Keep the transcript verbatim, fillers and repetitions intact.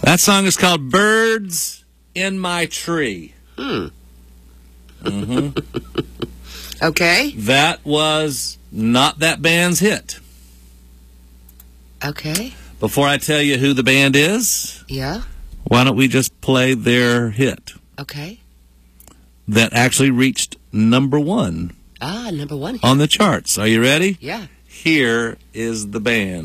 That song is called Birds in My Tree. Hmm. Mm-hmm. Okay. That was not that band's hit. Okay. Before I tell you who the band is, Yeah. why don't we just play their hit Okay. that actually reached number one Ah, number one. on the charts. Are you ready? Yeah. Here is the band.